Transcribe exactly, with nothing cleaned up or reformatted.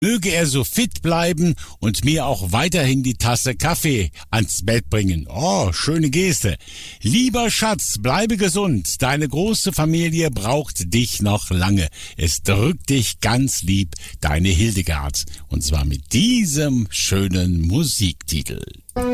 Möge er so fit bleiben und mir auch weiterhin die Tasse Kaffee ans Bett bringen. Oh, schöne Geste. Lieber Schatz, bleibe gesund. Deine große Familie braucht dich noch lange. Es drückt dich ganz lieb, deine Hildegard. Und zwar mit diesem schönen Musiktitel.